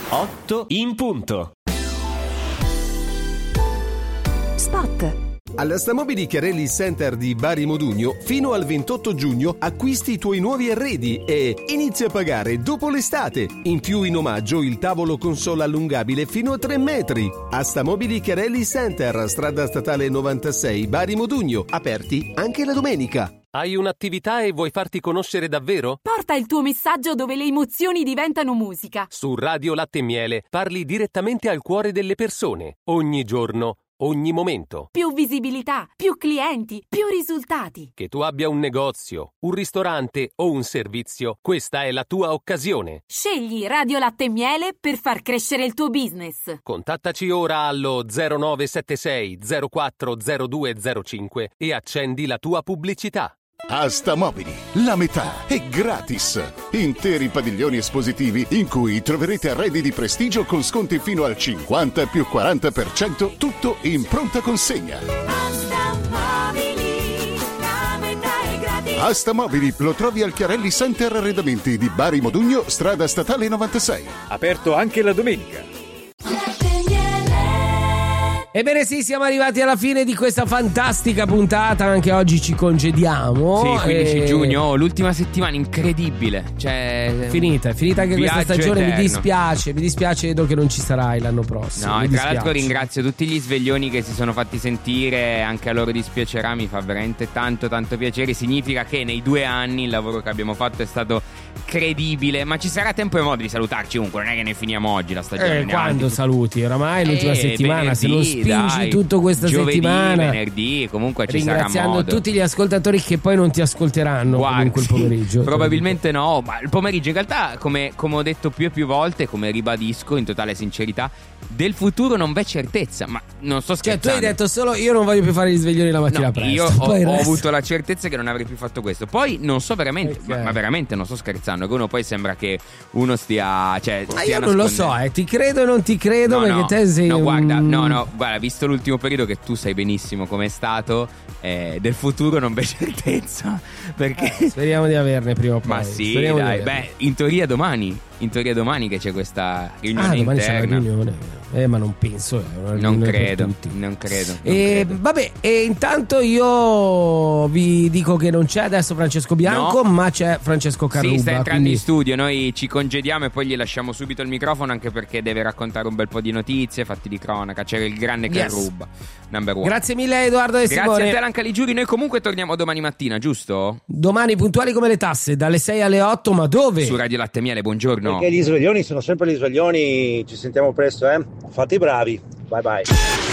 8 in punto. Spot. Alla Stamobili Chiarelli Center di Bari Modugno, fino al 28 giugno acquisti i tuoi nuovi arredi e inizia a pagare dopo l'estate. In più, in omaggio, il tavolo console allungabile fino a 3 metri. A Stamobili Chiarelli Center, strada statale 96, Bari Modugno, aperti anche la domenica. Hai un'attività e vuoi farti conoscere davvero? Porta il tuo messaggio dove le emozioni diventano musica. Su Radio Latte e Miele parli direttamente al cuore delle persone, ogni giorno, ogni momento. Più visibilità, più clienti, più risultati. Che tu abbia un negozio, un ristorante o un servizio, questa è la tua occasione. Scegli Radio Latte e Miele per far crescere il tuo business. Contattaci ora allo 0976 040205 e accendi la tua pubblicità. A Stamobili la metà è gratis. Interi padiglioni espositivi in cui troverete arredi di prestigio con sconti fino al 50 più 40%, tutto in pronta consegna. A Stamobili lo trovi al Chiarelli Center Arredamenti di Bari Modugno, strada statale 96. Aperto anche la domenica. Ebbene sì, siamo arrivati alla fine di questa fantastica puntata. Anche oggi ci congediamo. Sì, 15 giugno, l'ultima settimana incredibile. Cioè, è finita anche questa stagione eterno. Mi dispiace Edo che non ci sarai l'anno prossimo. No, e tra l'altro ringrazio tutti gli sveglioni che si sono fatti sentire. Anche a loro dispiacerà, mi fa veramente tanto piacere. Significa che nei 2 anni il lavoro che abbiamo fatto è stato credibile. Ma ci sarà tempo e modo di salutarci comunque. Non è che ne finiamo oggi la stagione. Quando saluti? Oramai è l'ultima settimana. Venerdì, Se non spingi tutto questa giovedì, settimana, venerdì, comunque ci sarà modo. Ringraziando tutti gli ascoltatori che poi non ti ascolteranno comunque il pomeriggio. Probabilmente no, ma il pomeriggio in realtà, come ho detto più e più volte, come ribadisco in totale sincerità, del futuro non v'è certezza. Ma non sto scherzando. Cioè tu hai detto solo io non voglio più fare gli sveglioni la mattina presto. Io ho avuto la certezza che non avrei più fatto questo. Poi non so veramente, ma veramente non sto scherzando, che uno poi sembra che uno stia, cioè, ma io non lo so, ti credo e non ti credo, perché te sei guarda, visto l'ultimo periodo che tu sai benissimo com'è stato, del futuro non c'è certezza, perché speriamo di averne prima o poi. Ma sì, dai, in teoria domani che c'è questa riunione domani interna. C'è la riunione. Ma non penso, non credo. Vabbè, e intanto io vi dico che non c'è adesso Francesco Bianco, ma c'è Francesco Carruba. Sì, sta entrando in studio. Noi ci congediamo e poi gli lasciamo subito il microfono, anche perché deve raccontare un bel po' di notizie, fatti di cronaca. C'era il grande Carruba, number one. Grazie mille Edoardo e Simone. Grazie a te Lanca Ligiuri. Noi comunque torniamo domani mattina, giusto? Domani puntuali come le tasse, dalle 6 alle 8, ma dove? Su Radio Latte e Miele, buongiorno. Perché gli sveglioni sono sempre gli sveglioni. Ci sentiamo presto, Fate i bravi. Bye bye.